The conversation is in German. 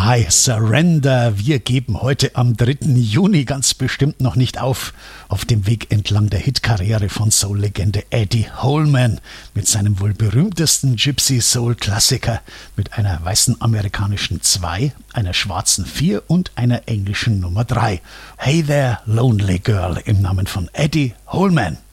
I Surrender. Wir geben heute am 3. Juni ganz bestimmt noch nicht auf dem Weg entlang der Hitkarriere von Soul-Legende Eddie Holman mit seinem wohl berühmtesten Gypsy-Soul-Klassiker mit einer weißen amerikanischen 2, einer schwarzen 4 und einer englischen Nummer 3. Hey There, Lonely Girl im Namen von Eddie Holman.